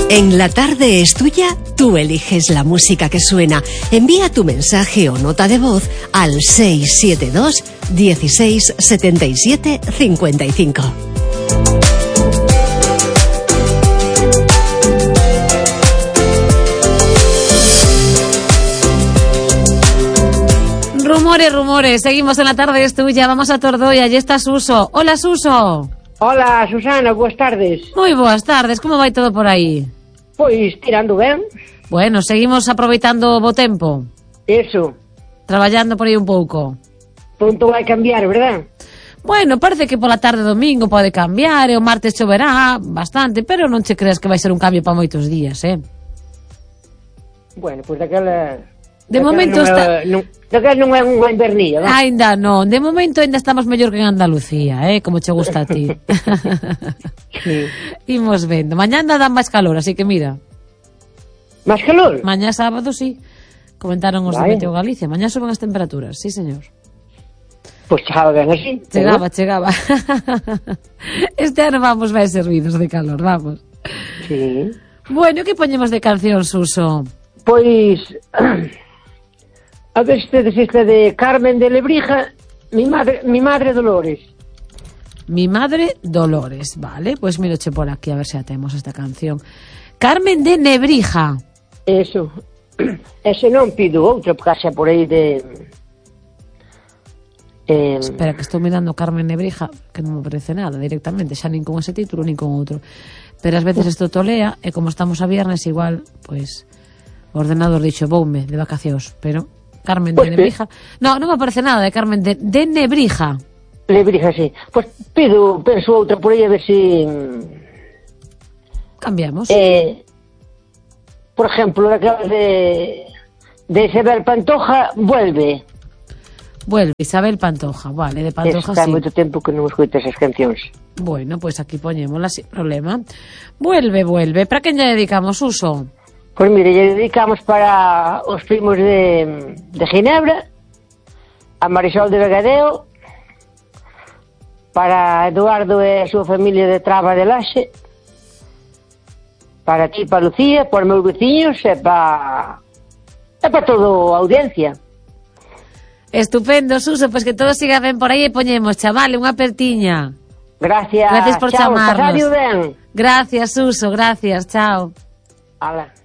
En La Tarde es Tuya, tú eliges la música que suena. Envía tu mensaje o nota de voz al 672 16 77 55. Rumores, seguimos en La Tarde es Tuya, vamos a Tordoia, allí está Suso. Hola, Suso. Hola, Susana, boas tardes. Moi boas tardes, como vai todo por aí? Pois, tirando ben. Bueno, seguimos aproveitando o tempo. Eso. Traballando por aí un pouco. Pronto vai cambiar, verdad? Bueno, parece que pola tarde domingo pode cambiar, e o martes choverá bastante, pero non che creas que vai ser un cambio para moitos días, Bueno, pois daquela... De momento está... Daquela non é unha invernilla, non? Ainda non, de momento ainda estamos mellor que en Andalucía, como che gusta a ti. Sí. Imos vendo. Mañá anda dá máis calor, así que mira. Máis calor? Mañá sábado, sí. Comentaron os de Meteo Galicia. Mañá suben as temperaturas, sí, señor. Pois chegaba ben así. Chegaba. Este ano vamos máis servidos de calor, vamos. Sí. Bueno, que poñemos de canción, Suso? Pois... A ver se tedes esta de Carmen de Lebrija, mi madre Dolores. Mi madre Dolores, vale. Pois miroche por aquí a ver se atemos esta canción. Carmen de Nebrija. Eso. Ese non pido outra, porque xa por aí de... Espera, que estou mirando Carmen Nebrija, que non me parece nada directamente, xa nin con ese título nin con outro. Pero ás veces isto tolea, e como estamos a viernes, igual, pois, o ordenador dixo, voume de vacacións, pero... Carmen de Nebrija. No, non me parece nada de Carmen de Nebrija. Lebrija, sí. Pois penso outra por aí a ver se... Cambiamos. Por exemplo, daquela de Isabel Pantoja, Vuelve. Vuelve, Isabel Pantoja, vale, de Pantoja Está sí. moito tempo que non escoito esas cancións. Bueno, pois aquí poñémola sin problema. Vuelve. Para quen lle dedicamos, Uso? Pois mire, lle dedicamos para os primos de Ginebra, a Marisol de Vegadeo, para Eduardo e a súa familia de Traba de Laxe, para ti, para Lucía, para os meus veciños e para toda a audiencia. Estupendo, Suso, pois que todo siga ben por aí e poñemos, chavale, unha apertiña. Gracias por chao, chamarnos. Pasadio ben. Gracias, Suso, gracias, chao. Ala.